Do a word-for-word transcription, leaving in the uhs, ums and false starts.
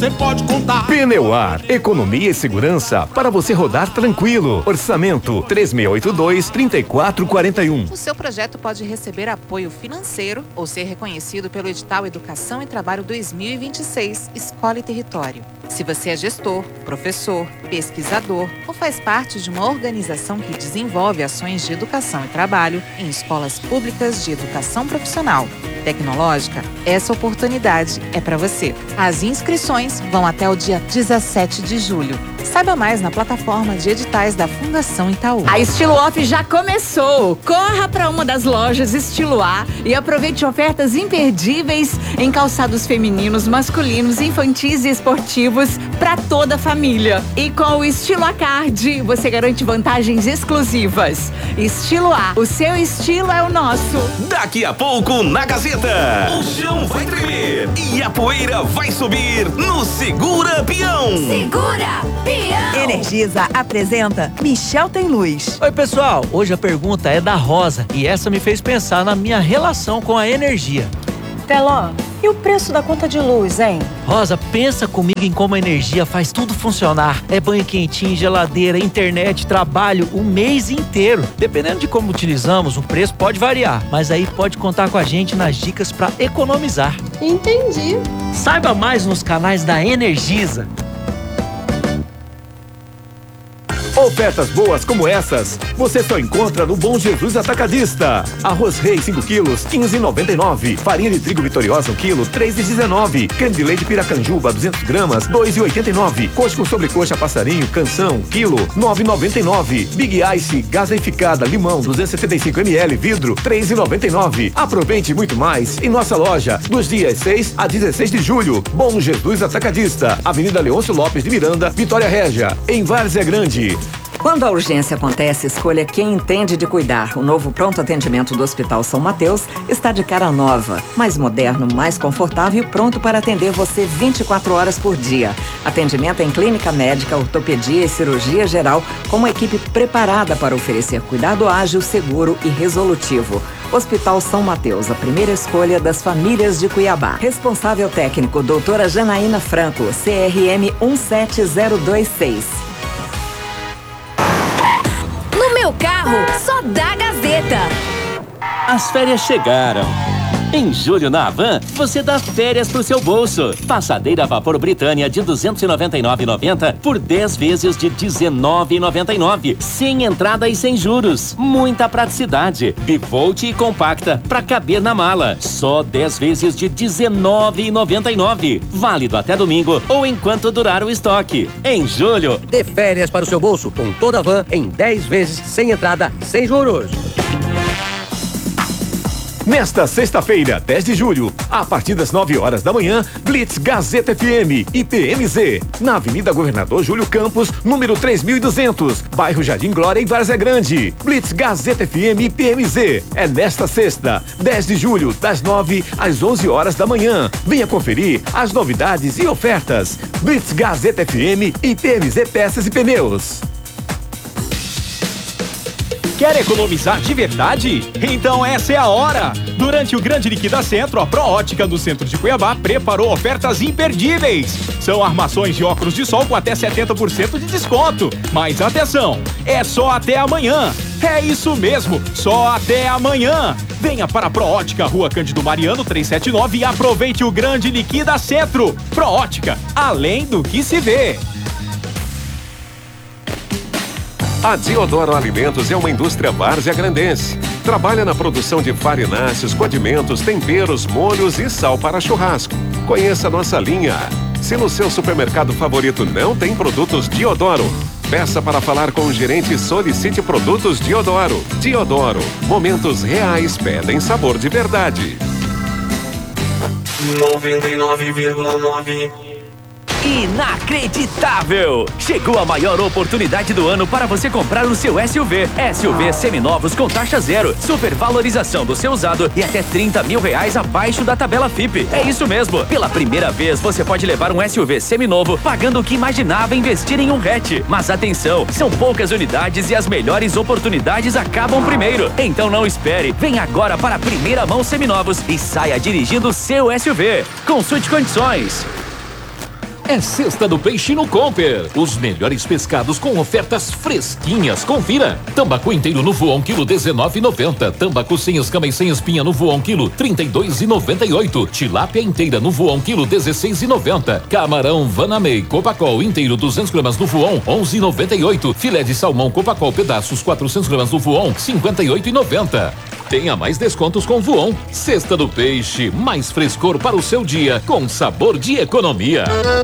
você pode contar. Pneuar, economia e segurança para você rodar tranquilo. Orçamento três seis oito dois, três quatro quatro um. O seu projeto pode receber apoio financeiro ou ser reconhecido pelo edital Educação e Trabalho dois mil e vinte e seis, Escola e Território. Se você é gestor, professor, pesquisador ou faz parte de uma organização que desenvolve ações de educação e trabalho em escolas públicas de educação profissional, tecnológica, essa oportunidade é para você. As inscrições vão até o dia dezessete de julho. Saiba mais na plataforma de editais da Fundação Itaú. A Estilo Off já começou! Corra para uma das lojas Estilo A e aproveite ofertas imperdíveis em calçados femininos, masculinos, infantis e esportivos para toda a família. E com o Estilo A Card, você garante vantagens exclusivas. Estilo A, o seu estilo é o nosso. Daqui a pouco na Gazeta, o chão vai tremer e a poeira vai subir no Segura Peão. Segura Peão. Energisa apresenta Michel Tem Luz. Oi pessoal, hoje a pergunta é da Rosa e essa me fez pensar na minha relação com a energia. Teló, e o preço da conta de luz, hein? Rosa, pensa comigo em como a energia faz tudo funcionar. É banho quentinho, geladeira, internet, trabalho, o mês inteiro. Dependendo de como utilizamos, o preço pode variar, mas aí pode contar com a gente nas dicas para economizar. Entendi. Saiba mais nos canais da Energisa. Ofertas boas como essas, você só encontra no Bom Jesus Atacadista. Arroz Rei cinco quilos, quinze reais e noventa e nove centavos. Farinha de trigo Vitoriosa um quilo, três reais e dezenove centavos. Creme de leite Piracanjuba duzentas gramas, dois reais e oitenta e nove centavos. Coxa com sobrecoxa passarinho, canção, quilo, nove reais e noventa e nove centavos. Big Ice, gaseificada, limão, duzentos e setenta e cinco mililitros, vidro, três reais e noventa e nove centavos. Aproveite muito mais em nossa loja, dos dias seis a dezesseis de julho. Bom Jesus Atacadista, Avenida Leôncio Lopes de Miranda, Vitória Régia, em Várzea Grande. Quando a urgência acontece, escolha quem entende de cuidar. O novo pronto atendimento do Hospital São Mateus está de cara nova, mais moderno, mais confortável e pronto para atender você vinte e quatro horas por dia. Atendimento em clínica médica, ortopedia e cirurgia geral, com uma equipe preparada para oferecer cuidado ágil, seguro e resolutivo. Hospital São Mateus, a primeira escolha das famílias de Cuiabá. Responsável técnico, doutora Janaína Franco, C R M um sete zero dois seis. No meu carro, só dá Gazeta. As férias chegaram. Em julho na Havan, você dá férias pro seu bolso. Passadeira a vapor Britânia de duzentos e noventa e nove reais e noventa centavos por dez vezes de dezenove reais e noventa e nove centavos. Sem entrada e sem juros. Muita praticidade. Bivolt e compacta pra caber na mala. Só dez vezes de dezenove reais e noventa e nove centavos. Válido até domingo ou enquanto durar o estoque. Em julho, dê férias para o seu bolso com toda a Havan em dez vezes sem entrada, sem juros. Nesta sexta-feira, dez de julho, a partir das nove horas da manhã, Blitz Gazeta F M e P M Z, na Avenida Governador Júlio Campos, número três mil e duzentos, bairro Jardim Glória, em Várzea Grande. Blitz Gazeta F M e P M Z é nesta sexta, dez de julho, das nove às onze horas da manhã. Venha conferir as novidades e ofertas. Blitz Gazeta F M e P M Z Peças e Pneus. Quer economizar de verdade? Então essa é a hora! Durante o Grande Liquida Centro, a ProÓtica do centro de Cuiabá preparou ofertas imperdíveis. São armações de óculos de sol com até setenta por cento de desconto. Mas atenção, é só até amanhã. É isso mesmo, só até amanhã. Venha para a ProÓtica, Rua Cândido Mariano trezentos e setenta e nove e aproveite o Grande Liquida Centro. ProÓtica, além do que se vê. A Diodoro Alimentos é uma indústria várzea-grandense. Trabalha na produção de farináceos, condimentos, temperos, molhos e sal para churrasco. Conheça nossa linha. Se no seu supermercado favorito não tem produtos Diodoro, peça para falar com o gerente e solicite produtos Diodoro. Diodoro, momentos reais pedem sabor de verdade. noventa e nove vírgula nove. Inacreditável! Chegou a maior oportunidade do ano para você comprar o seu S U V. S U V seminovos com taxa zero, supervalorização do seu usado e até trinta mil reais abaixo da tabela F I P. É isso mesmo! Pela primeira vez você pode levar um S U V seminovo pagando o que imaginava investir em um hatch. Mas atenção, são poucas unidades e as melhores oportunidades acabam primeiro. Então não espere, vem agora para a primeira mão seminovos e saia dirigindo o seu S U V. Consulte condições. É Sexta do Peixe no Comper. Os melhores pescados com ofertas fresquinhas. Confira. Tambacu inteiro no voão, quilo dezenove e noventa. Tambacu sem escama e sem espinha no voão, quilo trinta e dois e noventa e oito. Tilápia inteira no voão, quilo dezesseis e noventa. Camarão Vanamei Copacol inteiro duzentos gramas no voão, onze e noventa e oito. Filé de salmão Copacol pedaços quatrocentos gramas no voão, cinquenta e oito e noventa. Tenha mais descontos com Voon. Sexta do Peixe, mais frescor para o seu dia, com sabor de economia.